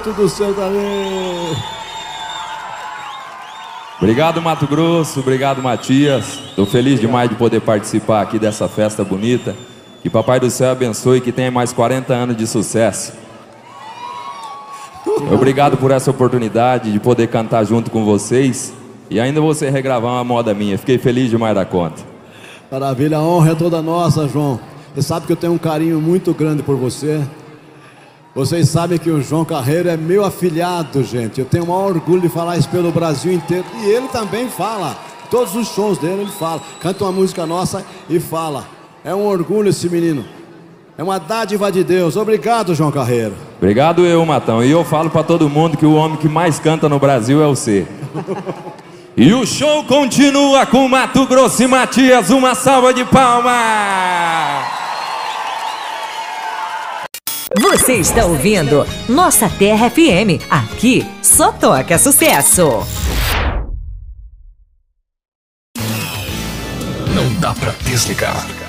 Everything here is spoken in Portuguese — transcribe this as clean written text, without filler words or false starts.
gente do céu, também. Obrigado, Mato Grosso, obrigado, Matias. Estou feliz demais de poder participar aqui dessa festa bonita. Que Papai do Céu abençoe e que tenha mais 40 anos de sucesso. Obrigado por essa oportunidade de poder cantar junto com vocês. E ainda você regravar uma moda minha. Fiquei feliz demais da conta. Maravilha, a honra é toda nossa, João. Você sabe que eu tenho um carinho muito grande por você. Vocês sabem que o João Carreiro é meu afilhado, gente. Eu tenho o maior orgulho de falar isso pelo Brasil inteiro. E ele também fala. Todos os shows dele ele fala. Canta uma música nossa e fala. É um orgulho esse menino. É uma dádiva de Deus. Obrigado, João Carreiro. Obrigado eu, Matão. E eu falo pra todo mundo que o homem que mais canta no Brasil é você. E o show continua com Mato Grosso e Matias. Uma salva de palmas. Você está ouvindo Nossa Terra FM. Aqui só toca sucesso. Não dá pra desligar.